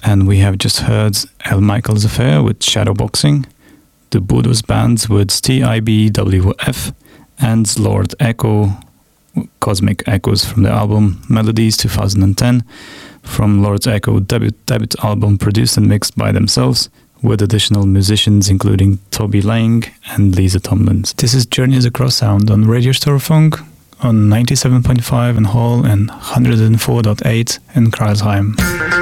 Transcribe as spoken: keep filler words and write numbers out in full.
And we have just heard Al Michaels Affair with Shadowboxing, the Budos Band with T I B W F, and Lord Echo, Cosmic Echoes from the album Melodies twenty ten, from Lord Echo debut, debut album produced and mixed by themselves, with additional musicians including Toby Lang and Lisa Tomlins. This is Journeys Across Sound on Radio Storfunk on ninety-seven point five in Hull and one hundred four point eight in Kreilsheim.